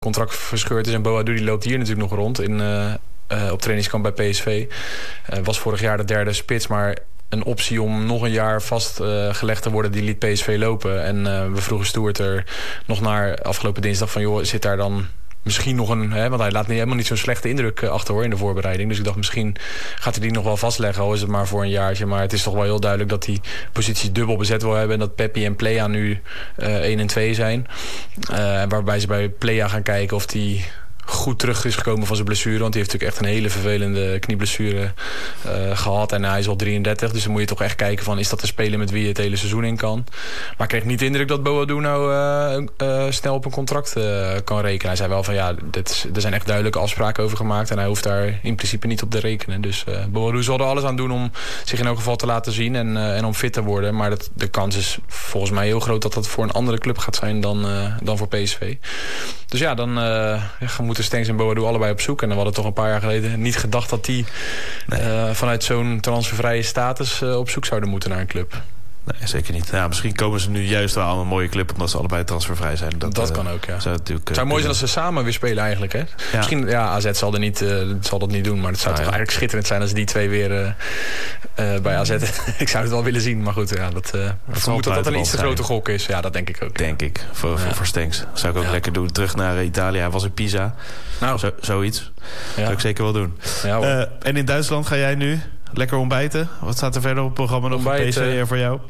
contract verscheurd is. En Boadu die loopt hier natuurlijk nog rond op trainingskamp bij PSV. Was vorig jaar de derde spits, maar een optie om nog een jaar vastgelegd te worden, die liet PSV lopen. En we vroegen Stuart er nog naar afgelopen dinsdag van, joh, zit daar dan misschien nog een... want hij laat helemaal niet zo'n slechte indruk achter, hoor, in de voorbereiding. Dus ik dacht, misschien gaat hij die nog wel vastleggen, al is het maar voor een jaartje. Maar het is toch wel heel duidelijk dat die positie dubbel bezet wil hebben. En dat Pepi en Plea nu 1 en 2 zijn. Waarbij ze bij Plea gaan kijken of die goed terug is gekomen van zijn blessure. Want die heeft natuurlijk echt een hele vervelende knieblessure gehad. En hij is al 33. Dus dan moet je toch echt kijken van, is dat de speler met wie je het hele seizoen in kan? Maar ik kreeg niet de indruk dat Boadu nou snel op een contract kan rekenen. Hij zei wel van, ja, er zijn echt duidelijke afspraken over gemaakt. En hij hoeft daar in principe niet op te rekenen. Dus Boadu zal er alles aan doen om zich in elk geval te laten zien. En om fit te worden. Maar de kans is volgens mij heel groot dat dat voor een andere club gaat zijn dan voor PSV. Dus ja, dan moeten Stengs en Boadu allebei op zoek. En dan hadden we toch een paar jaar geleden niet gedacht dat die vanuit zo'n transfervrije status op zoek zouden moeten naar een club. Nee, zeker niet. Ja, misschien komen ze nu juist wel aan een mooie club omdat ze allebei transfervrij zijn. Dat kan ook, ja. Het zou mooi zijn als ze samen weer spelen eigenlijk, hè? Ja. Misschien, AZ zal dat niet doen, maar het zou toch eigenlijk schitterend zijn als die twee weer bij AZ... ik zou het wel willen zien, maar goed, ja, ik vermoed dat een iets te grote gok is. Ja, dat denk ik ook. Denk ik, voor Stengs. Zou ik ook lekker doen. Terug naar Italië. Hij was in Pisa. Nou. Zoiets. Zou ik zeker wel doen. Ja, en in Duitsland ga jij nu lekker ontbijten? Wat staat er verder op het programma nog voor PSV voor jou?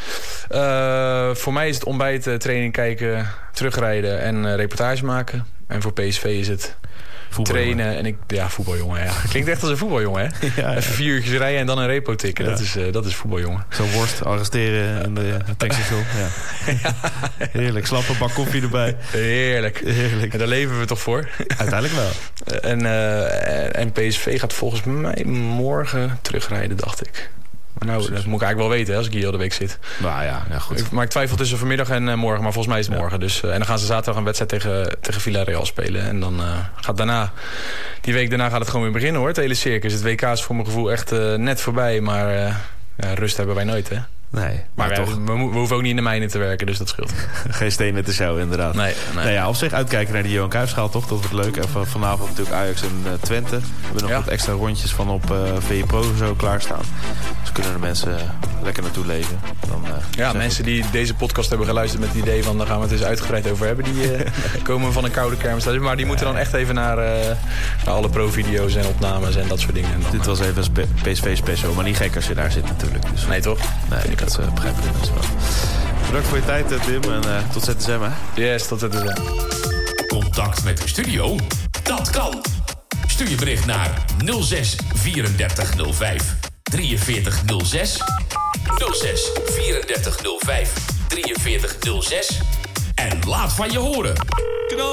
Voor mij is het ontbijten, training kijken, terugrijden en reportage maken. En voor PSV is het trainen en voetbaljongen. Ja. Klinkt echt als een voetbaljongen, hè? Ja. Even 4 uurtjes rijden en dan een repo tikken. Ja. Dat is voetbaljongen. Zo'n worst arresteren en de tankstation. Ja. Heerlijk, slappe bak koffie erbij. Heerlijk. En daar leven we toch voor? Uiteindelijk wel. En PSV gaat volgens mij morgen terugrijden, dacht ik. Maar dat moet ik eigenlijk wel weten, hè, als ik hier heel de week zit. Nou ja, goed. Maar ik twijfel tussen vanmiddag en morgen. Maar volgens mij is het morgen. Dus, en dan gaan ze zaterdag een wedstrijd tegen Villarreal spelen. En dan gaat die week daarna gaat het gewoon weer beginnen, hoor. Het hele circus. Het WK is voor mijn gevoel echt net voorbij. Maar rust hebben wij nooit, hè. Nee, maar toch. We hoeven ook niet in de mijnen te werken, dus dat scheelt. Geen steen met de show, inderdaad. Nee. Op zich uitkijken naar de Johan Cruijffschaal, toch? Dat wordt leuk. En vanavond natuurlijk Ajax en Twente. We hebben nog wat extra rondjes van op VE Pro zo klaarstaan. Dus kunnen de mensen lekker naartoe leven. Dan, mensen die deze podcast hebben geluisterd met het idee van, daar gaan we het eens uitgebreid over hebben. Die komen van een koude kermis. Maar die moeten dan echt even naar alle pro-video's en opnames en dat soort dingen. Dit was even een PSV special, maar niet gek als je daar zit natuurlijk. Dus. Nee, toch? Nee, dat begrijpen mensen wel. Bedankt voor je tijd, Tim. En tot ZSM, hè? Yes, tot ZSM. Contact met de studio? Dat kan. Stuur je bericht naar 06 34 05 43 06 06 34 05 43 06 en laat van je horen.